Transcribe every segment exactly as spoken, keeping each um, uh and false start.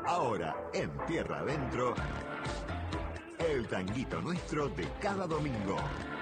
Ahora, en Tierra Adentro, el tanguito nuestro de cada domingo.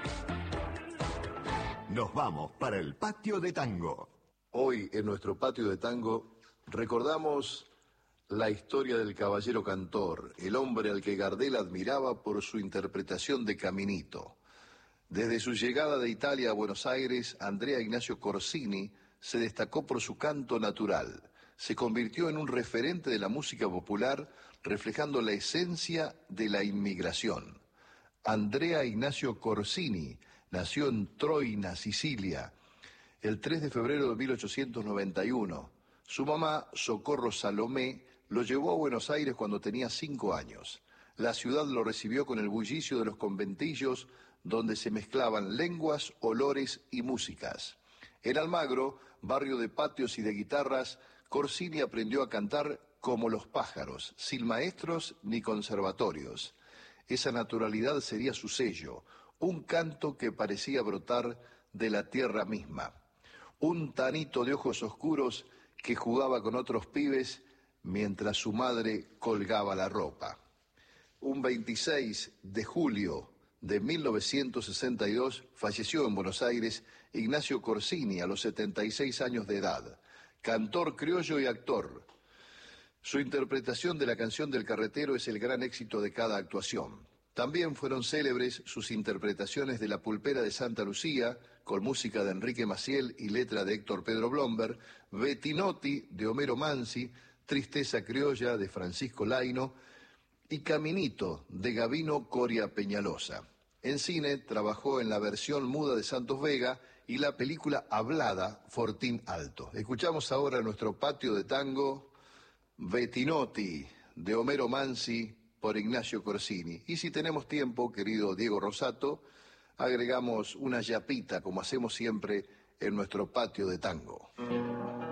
Nos vamos para el patio de tango. Hoy, en nuestro patio de tango, recordamos la historia del caballero cantor, el hombre al que Gardel admiraba por su interpretación de Caminito. Desde su llegada de Italia a Buenos Aires, Andrea Ignacio Corsini se destacó por su canto natural. Se convirtió en un referente de la música popular, reflejando la esencia de la inmigración. Andrea Ignacio Corsini nació en Troina, Sicilia, el tres de febrero de mil ochocientos noventa y uno. Su mamá, Socorro Salomé, lo llevó a Buenos Aires cuando tenía cinco años. La ciudad lo recibió con el bullicio de los conventillos, donde se mezclaban lenguas, olores y músicas. En Almagro, barrio de patios y de guitarras, Corsini aprendió a cantar como los pájaros, sin maestros ni conservatorios. Esa naturalidad sería su sello, un canto que parecía brotar de la tierra misma. Un tanito de ojos oscuros que jugaba con otros pibes mientras su madre colgaba la ropa. Un veintiséis de julio de mil novecientos sesenta y dos falleció en Buenos Aires Ignacio Corsini a los setenta y seis años de edad, cantor criollo y actor. Su interpretación de la canción del carretero es el gran éxito de cada actuación. También fueron célebres sus interpretaciones de La Pulpera de Santa Lucía, con música de Enrique Maciel y letra de Héctor Pedro Blomberg, Bettinotti de Homero Mansi, Tristeza criolla de Francisco Laino y Caminito de Gavino Coria Peñalosa. En cine trabajó en la versión muda de Santos Vega y la película hablada Fortín Alto. Escuchamos ahora en nuestro patio de tango Bettinotti de Homero Mansi por Ignacio Corsini. Y si tenemos tiempo, querido Diego Rosato, agregamos una yapita como hacemos siempre en nuestro patio de tango.